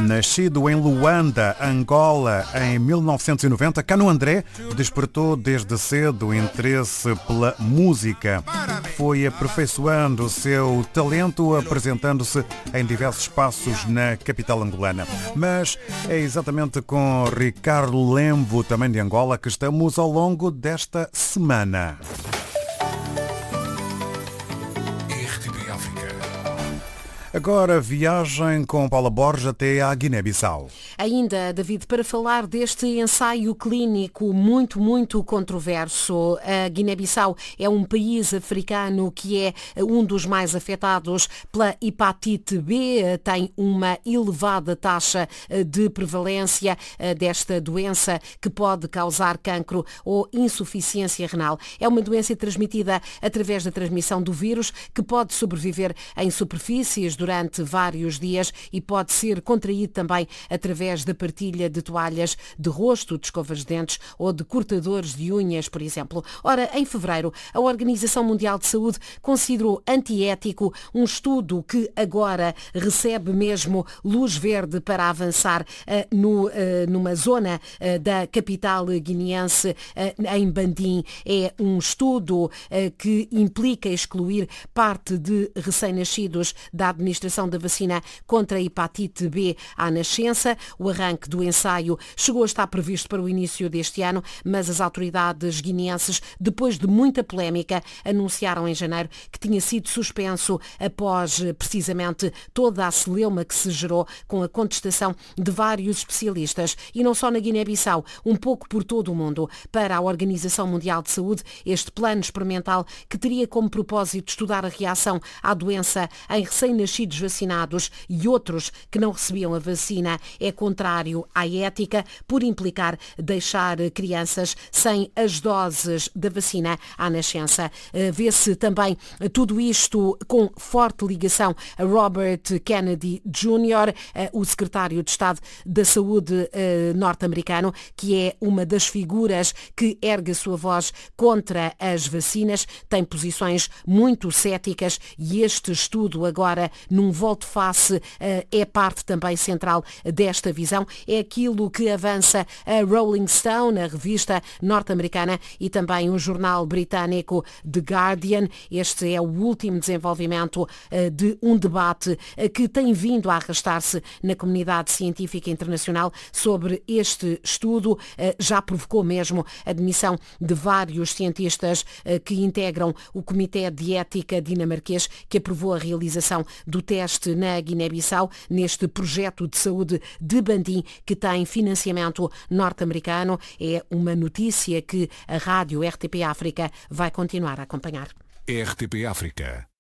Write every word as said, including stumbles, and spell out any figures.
Nascido em Luanda, Angola, em mil novecentos e noventa, Cano André despertou desde cedo o interesse pela música. Foi aperfeiçoando o seu talento, apresentando-se em diversos espaços na capital angolana. Mas é exatamente com Ricardo Lembo, também de Angola, que estamos ao longo desta semana. Agora viagem com Paula Borges até à Guiné-Bissau. Ainda, David, para falar deste ensaio clínico muito, muito controverso. A Guiné-Bissau é um país africano que é um dos mais afetados pela hepatite B, tem uma elevada taxa de prevalência desta doença que pode causar cancro ou insuficiência renal. É uma doença transmitida através da transmissão do vírus que pode sobreviver em superfícies durante vários dias e pode ser contraído também através da partilha de toalhas de rosto, de escovas de dentes ou de cortadores de unhas, por exemplo. Ora, em fevereiro, a Organização Mundial de Saúde considerou antiético um estudo que agora recebe mesmo luz verde para avançar uh, no, uh, numa zona uh, da capital guineense, uh, em Bandim. É um estudo uh, que implica excluir parte de recém-nascidos da administração administração da vacina contra a hepatite B à nascença. O arranque do ensaio chegou a estar previsto para o início deste ano, mas as autoridades guineenses, depois de muita polémica, anunciaram em janeiro que tinha sido suspenso após precisamente toda a celeuma que se gerou com a contestação de vários especialistas. E não só na Guiné-Bissau, um pouco por todo o mundo. Para a Organização Mundial de Saúde, este plano experimental, que teria como propósito estudar a reação à doença em recém-nascidos vacinados e outros que não recebiam a vacina, é contrário à ética por implicar deixar crianças sem as doses da vacina à nascença. Vê-se também tudo isto com forte ligação a Robert Kennedy Júnior, o secretário de Estado da Saúde norte-americano, que é uma das figuras que ergue a sua voz contra as vacinas, tem posições muito céticas e este estudo agora num volte-face é parte também central desta visão. É aquilo que avança a Rolling Stone, a revista norte-americana, e também o jornal britânico The Guardian. Este é o último desenvolvimento de um debate que tem vindo a arrastar-se na comunidade científica internacional sobre este estudo. Já provocou mesmo a demissão de vários cientistas que integram o Comitê de Ética dinamarquês que aprovou a realização do teste na Guiné-Bissau, neste projeto de saúde de Bandim, que tem financiamento norte-americano. É uma notícia que a rádio R T P África vai continuar a acompanhar. R T P África.